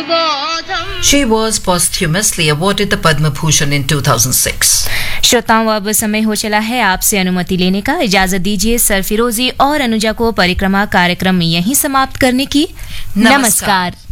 She was posthumously awarded the Padma Bhushan in 2006. श्रोताओं, अब समय हो चला है आपसे अनुमति लेने का। इजाजत दीजिए सरफिरोजी और अनुजा को परिक्रमा कार्यक्रम यहीं समाप्त करने की। नमस्कार।